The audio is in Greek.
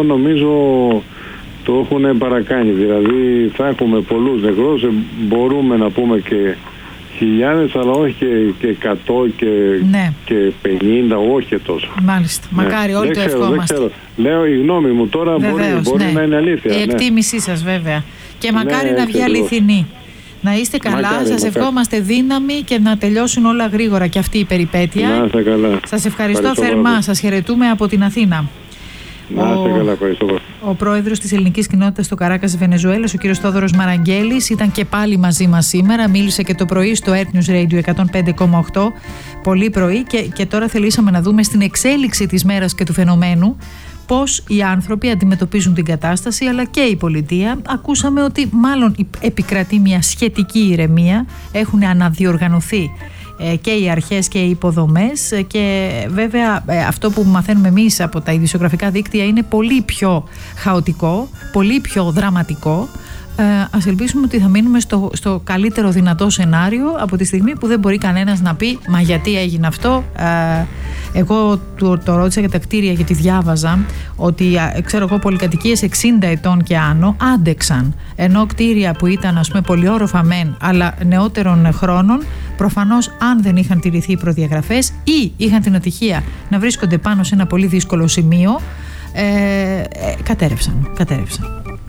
αυτό νομίζω το έχουν παρακάνει. Δηλαδή θα έχουμε πολλούς νεκρούς, μπορούμε να πούμε και χιλιάδες, αλλά όχι και 100 και 50, όχι και τόσο. Μάλιστα. Μακάρι, όλοι το ευχόμαστε. Δεν ξέρω. Λέω η γνώμη μου τώρα, μπορεί να είναι αλήθεια. Η εκτίμησή σας βέβαια. Και μακάρι να βγει αληθινή. Να είστε καλά, σας ευχόμαστε δύναμη και να τελειώσουν όλα γρήγορα και αυτή η περιπέτεια. Να είστε καλά. Σας ευχαριστώ θερμά, σας χαιρετούμε από την Αθήνα. Να είστε καλά, ευχαριστώ. Ο πρόεδρος της ελληνικής κοινότητας στο Καράκας, Βενεζουέλας, ο κύριος Θόδωρος Μαραγγέλης, ήταν και πάλι μαζί μας σήμερα. Μίλησε και το πρωί στο Earth News Radio 105,8, πολύ πρωί, και τώρα θελήσαμε να δούμε στην εξέλιξη της μέρας και του φαινομένου πώς οι άνθρωποι αντιμετωπίζουν την κατάσταση, αλλά και η πολιτεία. Ακούσαμε ότι μάλλον επικρατεί μια σχετική ηρεμία, έχουν αναδιοργανωθεί και οι αρχές και οι υποδομές, και βέβαια αυτό που μαθαίνουμε εμείς από τα ειδησιογραφικά δίκτυα είναι πολύ πιο χαοτικό, πολύ πιο δραματικό. Ας ελπίσουμε ότι θα μείνουμε στο καλύτερο δυνατό σενάριο από τη στιγμή που δεν μπορεί κανένας να πει «Μα γιατί έγινε αυτό?» Εγώ το ρώτησα για τα κτίρια, γιατί διάβαζα ότι ξέρω εγώ πολυκατοικίες 60 ετών και άνω άντεξαν, ενώ κτίρια που ήταν ας πούμε πολυόροφα μεν αλλά νεότερων χρόνων, προφανώς αν δεν είχαν τηρηθεί οι προδιαγραφές ή είχαν την ατυχία να βρίσκονται πάνω σε ένα πολύ δύσκολο σημείο, κατέρευσαν.